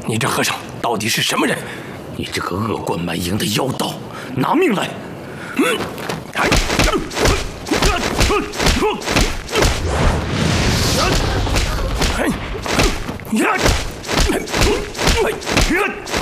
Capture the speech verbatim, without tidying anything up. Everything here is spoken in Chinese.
你这和尚到底是什么人？ 你这个恶贯满盈的妖道，拿命来！嗯，哎，哎，呀，哎，